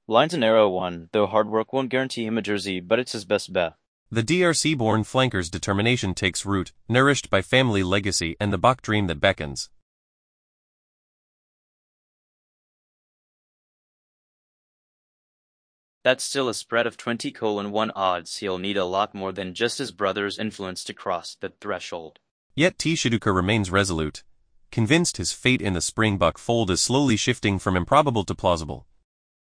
Lions and Arrow won, though hard work won't guarantee him a jersey, but it's his best bet. The DRC-born flanker's determination takes root, nourished by family legacy and the Bach dream that beckons. That's still a spread of 20:1 odds. He'll need a lot more than just his brother's influence to cross that threshold. Yet T. Shiduka remains resolute, convinced his fate in the Springbok fold is slowly shifting from improbable to plausible.